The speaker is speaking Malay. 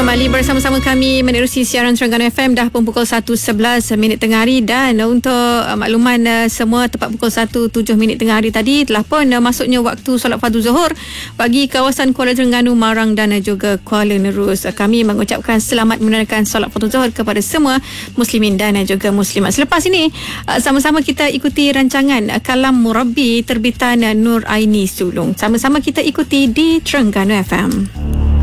kembali bersama-sama kami menerusi siaran Terengganu FM dah pun pukul 1.11 tengah hari, dan untuk makluman semua, tepat pukul 1.07 tengah hari tadi telah pun masuknya waktu solat fardu zuhur bagi kawasan Kuala Terengganu, Marang dan juga Kuala Nerus. Kami mengucapkan selamat menunaikan solat fardu zuhur kepada semua muslimin dan juga muslimat. Selepas ini sama-sama kita ikuti rancangan Kalam Murabbi terbitan Nur Aini Sulong. Sama-sama kita ikuti di Terengganu FM.